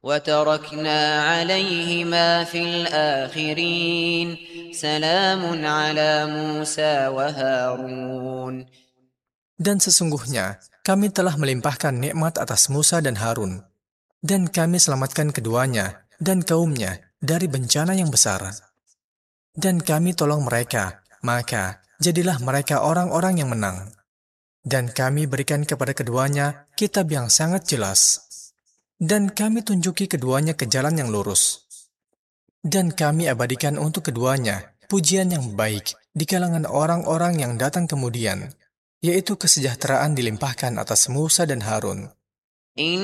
وتركنا عليهما في الآخرين سلام على موسى وهارون. Dan sesungguhnya kami telah melimpahkan nikmat atas Musa dan Harun, dan kami selamatkan keduanya dan kaumnya dari bencana yang besar. Dan kami tolong mereka, maka jadilah mereka orang-orang yang menang. Dan kami berikan kepada keduanya kitab yang sangat jelas. Dan kami tunjuki keduanya ke jalan yang lurus. Dan kami abadikan untuk keduanya pujian yang baik di kalangan orang-orang yang datang kemudian, yaitu kesejahteraan dilimpahkan atas Musa dan Harun.